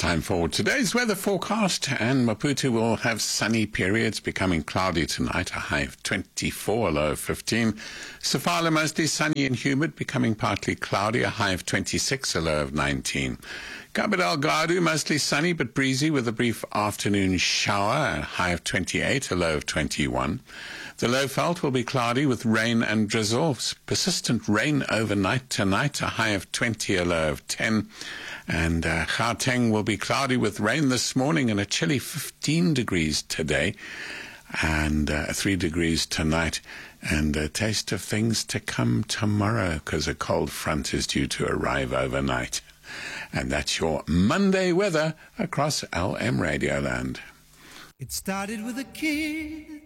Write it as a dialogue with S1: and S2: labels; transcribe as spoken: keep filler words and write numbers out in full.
S1: Time for today's weather forecast, and Maputo will have sunny periods, becoming cloudy tonight, a high of twenty-four, a low of fifteen. Sofala mostly sunny and humid, becoming partly cloudy, a high of twenty-six, a low of nineteen. Cabo Delgado mostly sunny but breezy with a brief afternoon shower, a high of twenty-eight, a low of twenty-one. The Lowveld will be cloudy with rain and drizzle, persistent rain overnight tonight, a high of twenty, a low of ten. And uh, Gauteng will be cloudy with rain this morning and a chilly fifteen degrees today and uh, three degrees tonight, and a taste of things to come tomorrow because a cold front is due to arrive overnight. And that's your Monday weather across L M Radio Land.
S2: It started with a kiss.